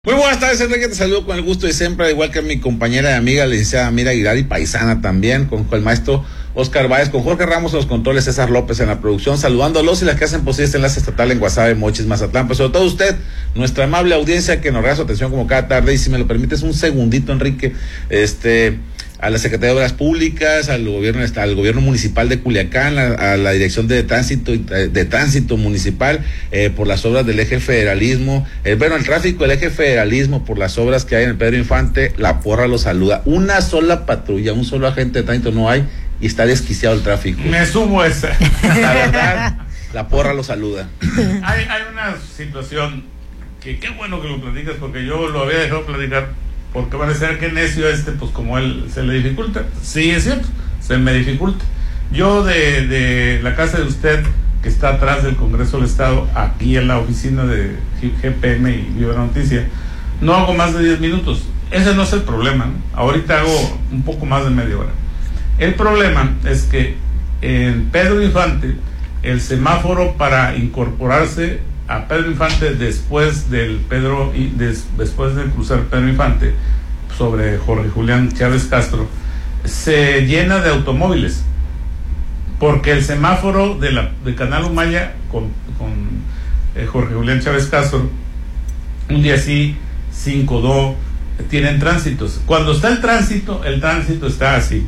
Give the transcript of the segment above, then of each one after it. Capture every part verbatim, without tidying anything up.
Muy buenas tardes, Enrique, te saludo con el gusto de siempre, igual que a mi compañera y amiga, la licenciada Mira Aguilar, y paisana también, con, con el maestro Oscar Báez, con Jorge Ramos en los controles, César López en la producción, saludándolos y las que hacen posible este enlace estatal en Guasave, Mochis, Mazatlán, pues sobre todo usted, nuestra amable audiencia que nos regala su atención como cada tarde, y si me lo permites un segundito, Enrique, este... a la Secretaría de Obras Públicas, al gobierno, al gobierno municipal de Culiacán, a, a la Dirección de Tránsito de Tránsito Municipal, eh, por las obras del eje federalismo, eh, bueno, el tráfico del eje federalismo, por las obras que hay en el Pedro Infante, la porra lo saluda. Una sola patrulla, un solo agente de tránsito no hay, y está desquiciado el tráfico. Me sumo esa. La verdad, la porra lo saluda. Hay, hay una situación que qué bueno que lo platicas, porque yo lo había dejado platicar, porque van a decir que necio este, pues como él se le dificulta. Sí, es cierto, se me dificulta. Yo de, de la casa de usted, que está atrás del Congreso del Estado, aquí en la oficina de G P M y Viva la Noticia, no hago más de diez minutos. Ese no es el problema, ¿no? Ahorita hago un poco más de media hora. El problema es que en Pedro Infante, el semáforo para incorporarse a Pedro Infante después del Pedro y des, después de cruzar Pedro Infante sobre Jorge Julián Chávez Castro, se llena de automóviles, porque el semáforo de la de Canal Humaya con, con eh, Jorge Julián Chávez Castro, un día sí, cinco dos, tienen tránsitos. Cuando está el tránsito, el tránsito está así.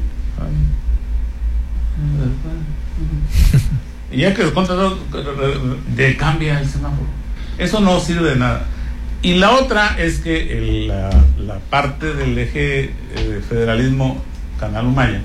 Y ya que los contadores de cambia el semáforo, eso no sirve de nada. Y la otra es que el, la, la parte del eje eh, federalismo Canal Humaya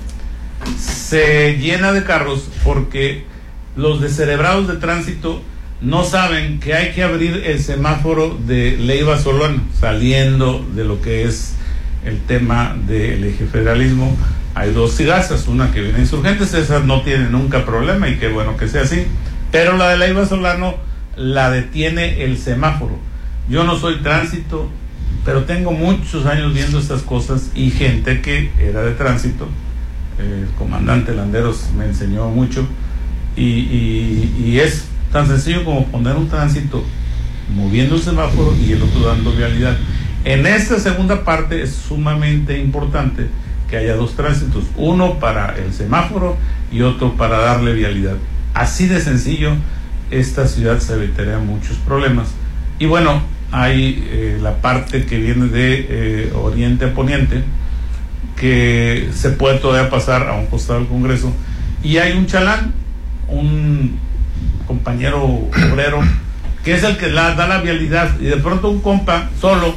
se llena de carros, porque los descerebrados de tránsito no saben que hay que abrir el semáforo de Leiva Solano, saliendo de lo que es el tema del eje federalismo. Hay dos cigazas, una que viene Insurgentes, esas no tienen nunca problema, y qué bueno que sea así, pero la de Leiva Solano la detiene el semáforo. Yo no soy tránsito, pero tengo muchos años viendo estas cosas, y gente que era de tránsito, el comandante Landeros me enseñó mucho, y, y, y es tan sencillo como poner un tránsito moviendo el semáforo y el otro dando vialidad. En esta segunda parte es sumamente importante que haya dos tránsitos, uno para el semáforo y otro para darle vialidad. Así de sencillo, esta ciudad se evitaría muchos problemas. Y bueno, hay eh, la parte que viene de eh, oriente a poniente, que se puede todavía pasar a un costado del Congreso, y hay un chalán, un compañero obrero, que es el que la, da la vialidad, y de pronto un compa solo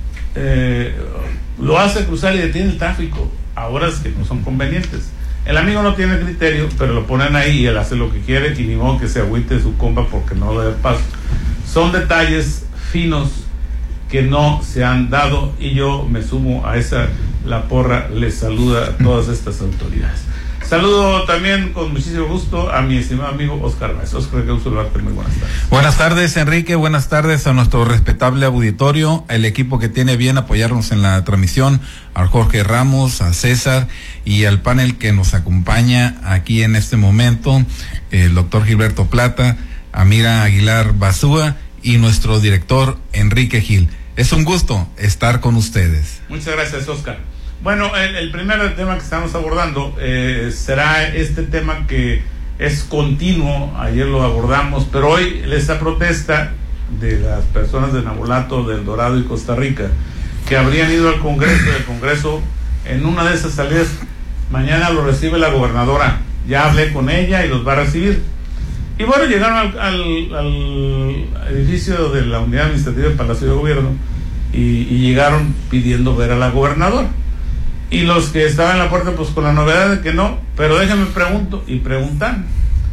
eh, lo hace cruzar y detiene el tráfico a horas que no son convenientes. El amigo no tiene criterio, pero lo ponen ahí y él hace lo que quiere, y ni modo que se agüite su compa porque no le da paso. Son detalles finos que no se han dado, y yo me sumo a esa, la porra les saluda a todas estas autoridades. Saludo también con muchísimo gusto a mi estimado amigo Oscar Báez. Oscar, qué gusto saludarte, muy buenas tardes. Buenas tardes, Enrique, buenas tardes a nuestro respetable auditorio, el equipo que tiene bien apoyarnos en la transmisión, a Jorge Ramos, a César, y al panel que nos acompaña aquí en este momento, el doctor Gilberto Plata, a Mira Aguilar Basúa y nuestro director Enrique Gil. Es un gusto estar con ustedes. Muchas gracias, Oscar. Bueno, el, el primer tema que estamos abordando eh, será este tema que es continuo. Ayer lo abordamos, pero hoy esta protesta de las personas de Nabolato, del Dorado y Costa Rica, que habrían ido al Congreso, del Congreso en una de esas salidas, mañana lo recibe la gobernadora. Ya hablé con ella y los va a recibir. Y bueno, llegaron al, al, al edificio de la Unidad Administrativa del Palacio de Gobierno y, y llegaron pidiendo ver a la gobernadora. Y los que estaban en la puerta, pues con la novedad de que no, pero déjenme pregunto, y preguntan,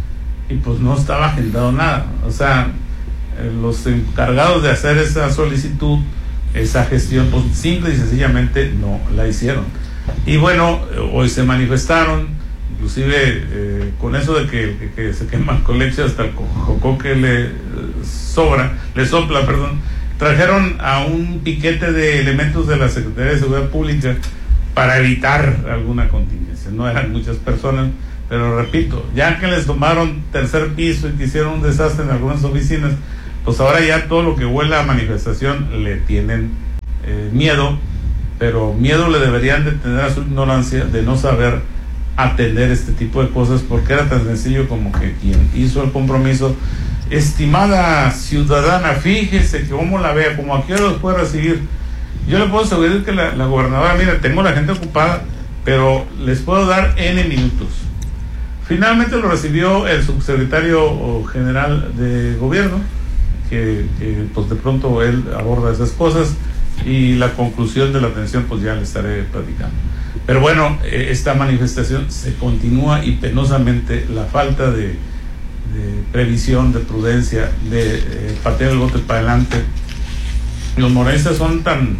y pues no estaba agendado nada. O sea, eh, los encargados de hacer esa solicitud, esa gestión, pues simple y sencillamente no la hicieron. Y bueno, hoy se manifestaron, inclusive eh, con eso de que, que, que se quema con leche hasta el jocó que le eh, sobra, le sopla, perdón, trajeron a un piquete de elementos de la Secretaría de Seguridad Pública para evitar alguna contingencia. No eran muchas personas, pero repito, ya que les tomaron tercer piso y que hicieron un desastre en algunas oficinas, pues ahora ya todo lo que huele a manifestación le tienen eh, miedo, pero miedo le deberían de tener a su ignorancia de no saber atender este tipo de cosas, porque era tan sencillo como que quien hizo el compromiso, estimada ciudadana, fíjese que cómo la vea, como aquí los puede recibir. Yo le puedo asegurar que la, la gobernadora, mira, tengo la gente ocupada, pero les puedo dar N minutos. Finalmente lo recibió el subsecretario general de gobierno, que, que pues de pronto él aborda esas cosas, y la conclusión de la atención pues ya le estaré platicando. Pero bueno, eh, esta manifestación se continúa y penosamente la falta de, de previsión, de prudencia, de eh, patear el bote para adelante. Los morenistas son tan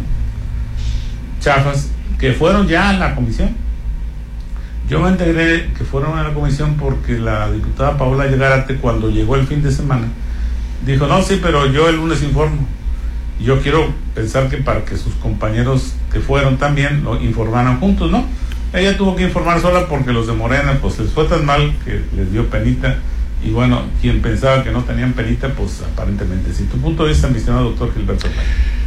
chafas que fueron ya a la comisión. Yo me enteré que fueron a la comisión porque la diputada Paola Llegarate, cuando llegó el fin de semana, dijo, no, sí, pero yo el lunes informo. Yo quiero pensar que para que sus compañeros que fueron también lo informaran juntos, ¿no? Ella tuvo que informar sola porque los de Morena pues les fue tan mal que les dio penita, y bueno, quien pensaba que no tenían penita, pues aparentemente sí. Tu punto de vista, mi estimado doctor Gilberto Pérez.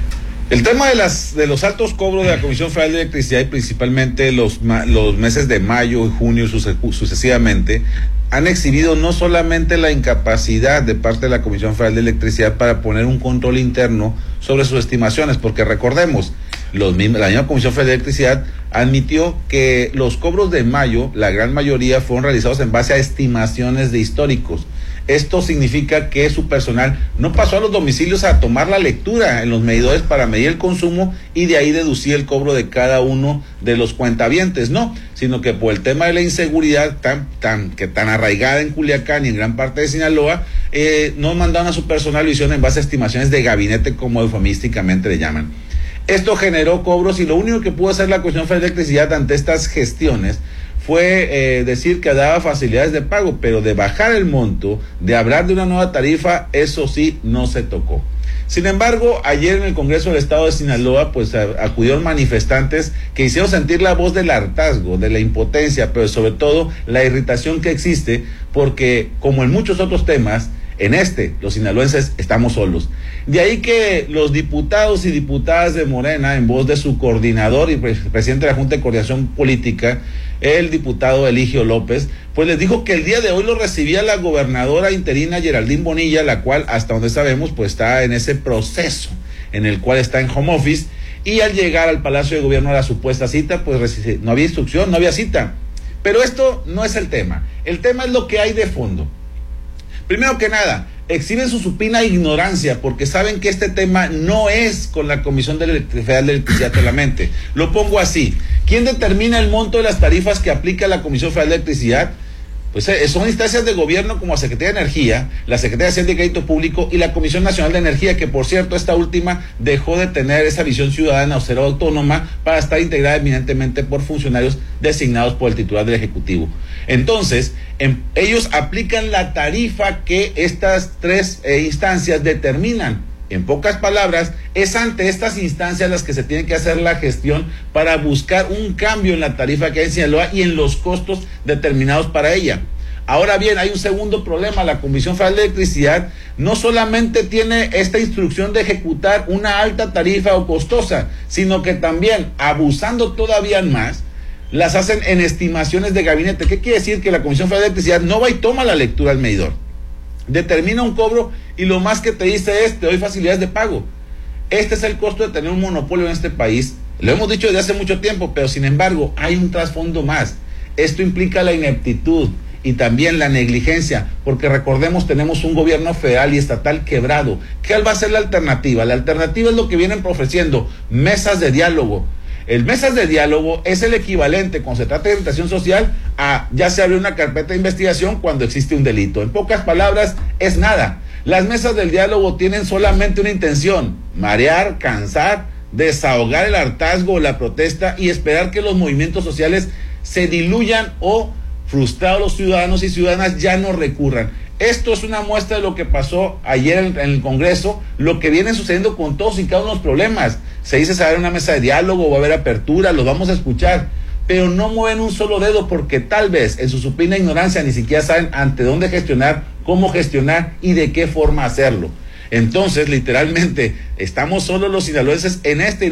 El tema de las de los altos cobros de la Comisión Federal de Electricidad, y principalmente los, los meses de mayo y junio sucesivamente, han exhibido no solamente la incapacidad de parte de la Comisión Federal de Electricidad para poner un control interno sobre sus estimaciones, porque recordemos, los mismos, la misma Comisión Federal de Electricidad admitió que los cobros de mayo, la gran mayoría, fueron realizados en base a estimaciones de históricos. Esto significa que su personal no pasó a los domicilios a tomar la lectura en los medidores para medir el consumo y de ahí deducir el cobro de cada uno de los cuentavientes, no, sino que por el tema de la inseguridad tan, tan, que tan arraigada en Culiacán y en gran parte de Sinaloa, eh, no mandaron a su personal, lo hicieron en base a estimaciones de gabinete, como eufemísticamente le llaman. Esto generó cobros, y lo único que pudo hacer la Comisión Federal de Electricidad ante estas gestiones fue eh, decir que daba facilidades de pago, pero de bajar el monto, de hablar de una nueva tarifa, eso sí, no se tocó. Sin embargo, ayer en el Congreso del Estado de Sinaloa, pues a, acudieron manifestantes que hicieron sentir la voz del hartazgo, de la impotencia, pero sobre todo la irritación que existe, porque como en muchos otros temas, en este, los sinaloenses estamos solos. De ahí que los diputados y diputadas de Morena, en voz de su coordinador y pre- presidente de la Junta de Coordinación Política, el diputado Eligio López, pues les dijo que el día de hoy lo recibía la gobernadora interina Geraldine Bonilla, la cual, hasta donde sabemos, pues está en ese proceso en el cual está en home office, y al llegar al Palacio de Gobierno a la supuesta cita, pues no había instrucción, no había cita. Pero esto no es el tema. El tema es lo que hay de fondo. Primero que nada, exhiben su supina ignorancia porque saben que este tema no es con la Comisión Federal de Electricidad solamente. Lo pongo así: ¿quién determina el monto de las tarifas que aplica la Comisión Federal de Electricidad? Pues eh, son instancias de gobierno como la Secretaría de Energía, la Secretaría de Hacienda y Crédito Público y la Comisión Nacional de Energía, que por cierto esta última dejó de tener esa visión ciudadana o ser autónoma para estar integrada eminentemente por funcionarios designados por el titular del Ejecutivo. Entonces, en, ellos aplican la tarifa que estas tres eh, instancias determinan. En pocas palabras, es ante estas instancias las que se tiene que hacer la gestión para buscar un cambio en la tarifa que hay en Sinaloa y en los costos determinados para ella. Ahora bien, hay un segundo problema. La Comisión Federal de Electricidad no solamente tiene esta instrucción de ejecutar una alta tarifa o costosa, sino que también, abusando todavía más, las hacen en estimaciones de gabinete. ¿Qué quiere decir? Que la Comisión Federal de Electricidad no va y toma la lectura al medidor, determina un cobro y lo más que te dice es: te doy facilidades de pago. Este es el costo de tener un monopolio en este país. Lo hemos dicho desde hace mucho tiempo, pero sin embargo hay un trasfondo más. Esto implica la ineptitud y también la negligencia, porque recordemos, tenemos un gobierno federal y estatal quebrado. ¿Qué va a ser la alternativa? La alternativa es lo que vienen ofreciendo: mesas de diálogo. El mesas de diálogo es el equivalente, cuando se trata de orientación social, a ya se abre una carpeta de investigación cuando existe un delito. En pocas palabras, es nada. Las mesas del diálogo tienen solamente una intención: marear, cansar, desahogar el hartazgo o la protesta y esperar que los movimientos sociales se diluyan o, frustrados los ciudadanos y ciudadanas, ya no recurran. Esto es una muestra de lo que pasó ayer en, en el Congreso, lo que viene sucediendo con todos y cada uno de los problemas. Se dice, se va a haber una mesa de diálogo, va a haber apertura, los vamos a escuchar, pero no mueven un solo dedo porque tal vez en su supina ignorancia ni siquiera saben ante dónde gestionar, cómo gestionar y de qué forma hacerlo. Entonces, literalmente, estamos solos los sinaloenses en este